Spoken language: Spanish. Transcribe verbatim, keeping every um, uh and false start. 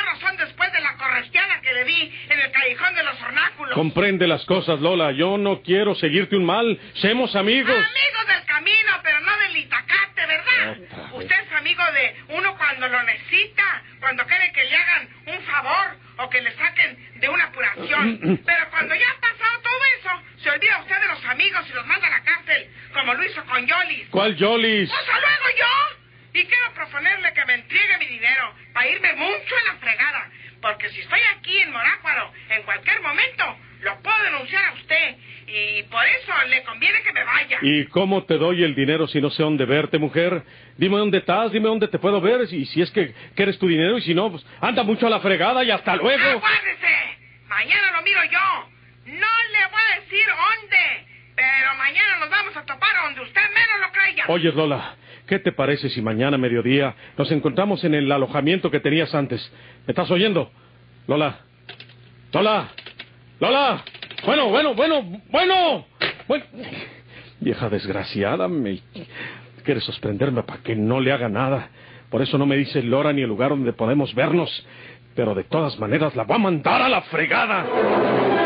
razón después de la correteada que le di en el callejón de los ornáculos. Comprende las cosas, Lola. Yo no quiero seguirte un mal. Seamos amigos. Amigos del camino, pero no del itacate, ¿verdad? Usted es amigo de uno cuando lo necesita, cuando quiere que le hagan un favor o que le saquen de una apuración. Pero cuando ya ha pasado todo eso, se olvida usted de los amigos y los manda a la cárcel, como lo hizo con Yolis. ¿Cuál Yolis? ¡Pues luego yo! Y quiero proponerle que me entregue mi dinero para irme mucho en la fregada. Porque si estoy aquí en Morácuaro, en cualquier momento, lo puedo denunciar a usted. Y por eso le conviene que me vaya. ¿Y cómo te doy el dinero si no sé dónde verte, mujer? Dime dónde estás, dime dónde te puedo ver. Y si es que quieres tu dinero, y si no, pues anda mucho a la fregada y hasta luego. ¡Aguárdese! Mañana lo miro yo. No le voy a decir dónde, pero mañana nos vamos a topar donde usted menos lo crea. Oye, Lola, ¿qué te parece si mañana a mediodía nos encontramos en el alojamiento que tenías antes? ¿Me estás oyendo? Lola. Lola. Lola. Bueno, bueno, bueno, bueno. bueno. Vieja desgraciada, me quiere sorprenderme para que no le haga nada. Por eso no me dice la hora ni el lugar donde podemos vernos. Pero de todas maneras la va a mandar a la fregada.